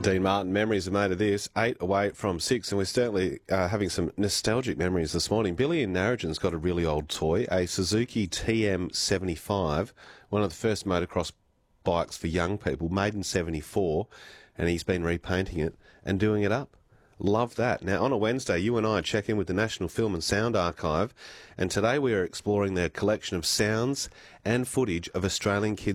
Dean Martin, memories are made of this. 8 away from 6, and we're certainly having some nostalgic memories this morning. Billy in Narrogion's got a really old toy, a Suzuki TM75, one of the first motocross bikes for young people, made in 74, and he's been repainting it and doing it up. Love that. Now, on a Wednesday, you and I check in with the National Film and Sound Archive, and today we are exploring their collection of sounds and footage of Australian kids